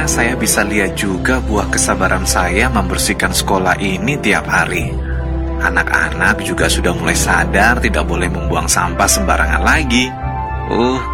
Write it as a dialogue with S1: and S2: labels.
S1: akhirnya saya bisa lihat juga buah kesabaran saya membersihkan sekolah ini tiap hari. Anak-anak juga sudah mulai sadar tidak boleh membuang sampah sembarangan lagi.